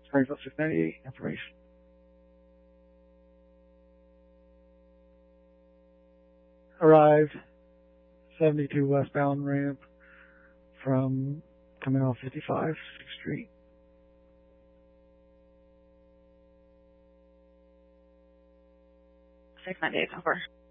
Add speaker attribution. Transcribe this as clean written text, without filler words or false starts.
Speaker 1: Springfield 698, information. Arrived, 72 westbound ramp from coming off 55, 6th Street.
Speaker 2: 698, over.